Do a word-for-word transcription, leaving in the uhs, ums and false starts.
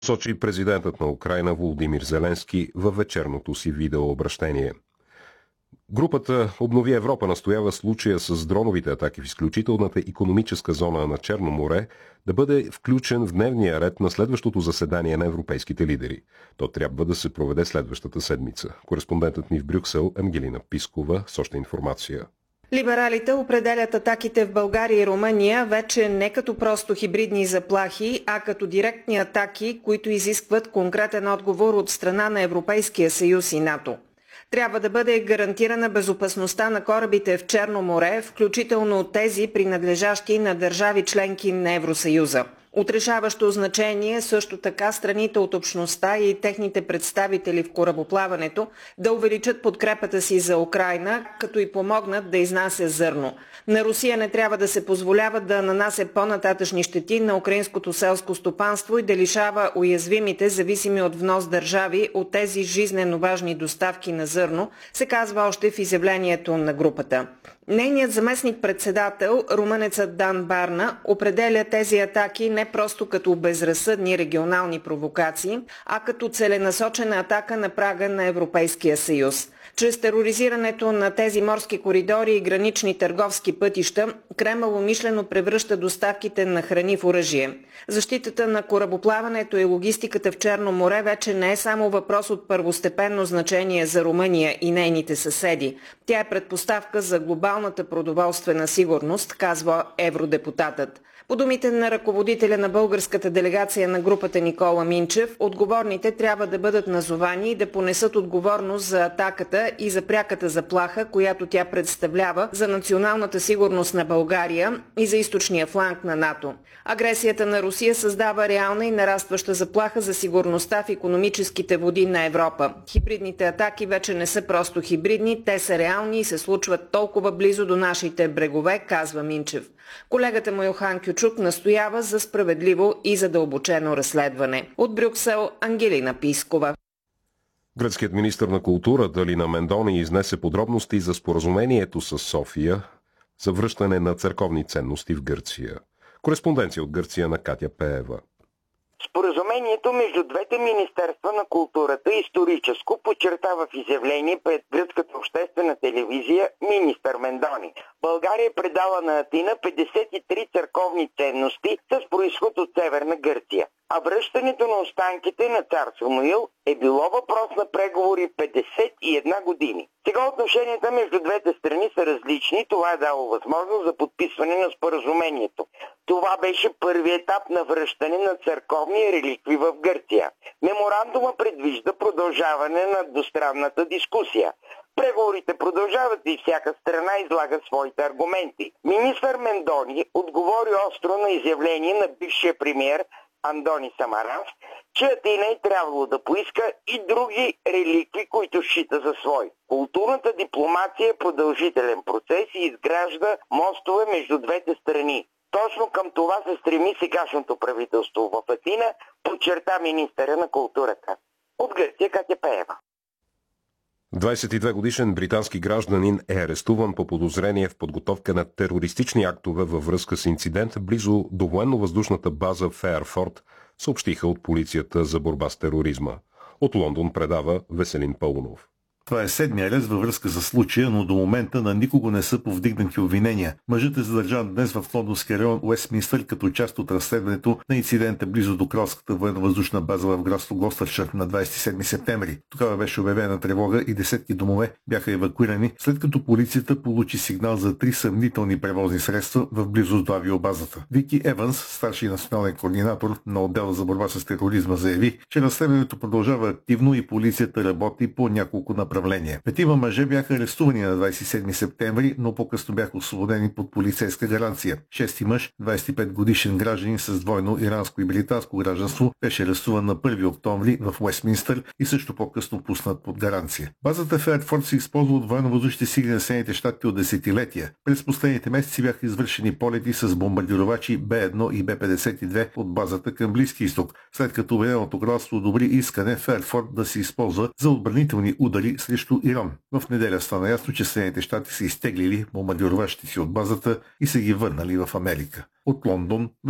сочи президентът на Украйна Володимир Зеленски във вечерното си видеообращение. Групата Обнови Европа настоява случая с дроновите атаки в изключителната икономическа зона на Черно море да бъде включен в дневния ред на следващото заседание на европейските лидери. То трябва да се проведе следващата седмица. Кореспондентът ни в Брюксел Ангелина Пискова с още информация. Либералите определят атаките в България и Румъния вече не като просто хибридни заплахи, а като директни атаки, които изискват конкретен отговор от страна на Европейския съюз и НАТО. Трябва да бъде гарантирана безопасността на корабите в Черно море, включително тези, принадлежащи на държави членки на Евросъюза. От решаващо значение също така страните от общността и техните представители в корабоплаването да увеличат подкрепата си за Украйна, като и помогнат да изнася зърно. На Русия не трябва да се позволява да нанася по-нататъчни щети на украинското селско стопанство и да лишава уязвимите, зависими от внос държави, от тези жизнено важни доставки на зърно, се казва още в изявлението на групата. Нейният заместник-председател, румънецът Дан Барна, определя тези атаки не просто като безразсъдни регионални провокации, а като целенасочена атака на прага на Европейския съюз. Чрез тероризирането на тези морски коридори и гранични търговски пътища, Кремъл умишлено превръща доставките на храни в оръжие. Защитата на корабоплаването и логистиката в Черно море вече не е само въпрос от първостепенно значение за Румъния и нейните съседи. Тя е предпоставка за глобалната продоволствена сигурност, казва евродепутатът. По думите на ръководителя на българската делегация на групата Никола Минчев, отговорните трябва да бъдат назовани и да понесат отговорност за атаката и за пряката заплаха, която тя представлява за националната сигурност на България и за източния фланг на НАТО. Агресията на Русия създава реална и нарастваща заплаха за сигурността в икономическите води на Европа. Хибридните атаки вече не са просто хибридни, те са реални и се случват толкова близо до нашите брегове, казва Минчев. Колегата му Йохан Кючук настоява за справедливо и задълбочено разследване. От Брюксел Ангелина Пискова. Гръцкият министър на културата Лина Мендони изнесе подробности за споразумението с София за връщане на църковни ценности в Гърция. Кореспонденция от Гърция на Катя Пеева. Споразумението между двете министерства на културата историческо подчертава в изявление пред гръцката обществена телевизия министър Мендони. България е предала на Атина петдесет и три църковни ценности с произход от Северна Гърция. А връщането на останките на цар Самуил е било въпрос на преговори петдесет и една години. Сега отношенията между двете страни са различни, това е дало възможност за подписване на споразумението. Това беше първи етап на връщане на църковни реликви в Гърция. Меморандума предвижда продължаване на двустранната дискусия. Преговорите продължават и всяка страна излага своите аргументи. Министър Мендони отговори остро на изявление на бившия премиер Андони Самаранс, че Атина е трябвало да поиска и други реликви, които счита за свои. Културната дипломация е продължителен процес и изгражда мостове между двете страни. Точно към това се стреми сегашното правителство в Атина, подчерта министъра на културата. От Гърция Катя Пеева. двадесет и две годишен британски гражданин е арестуван по подозрение в подготовка на терористични актове във връзка с инцидент близо до военно-въздушната база в Фейерфорд, съобщиха от полицията за борба с тероризма. От Лондон предава Веселин Паунов. Това е седмия арест във връзка за случая, но до момента на никого не са повдигнати обвинения. Мъжът е задържан днес в лондонския район Уестминстър като част от разследването на инцидента близо до кралската военно-въздушна база в градство Глостършир на двадесет и седми септември. Тогава беше обявена тревога и десетки домове бяха евакуирани, след като полицията получи сигнал за три съмнителни превозни средства в близост до авиобазата. Вики Еванс, старши национален координатор на отдела за борба с тероризма, заяви, че разследването продължава активно и полицията работи по няколко направления. Петима мъже бяха арестувани на двадесет и седми септември, но по-късно бяха освободени под полицейска гаранция. Шести мъж, двадесет и пет годишен гражданин с двойно иранско и британско гражданство, беше арестуван на първи октомври в Уестминстър и също по-късно пуснат под гаранция. Базата Фейерфорд се използва от военно-въздушните сили на Съединените щати от десетилетия. През последните месеци бяха извършени полети с бомбардировачи Б едно и Б петдесет и две от базата към Близки изток, след като Обединеното кралство одобри искане Фейерфорд да се използва за отбранителни удари срещу Иран. В неделя стана ясно, че Съединените щати са изтеглили бомбардировачите си от базата и са ги върнали в Америка. От Лондон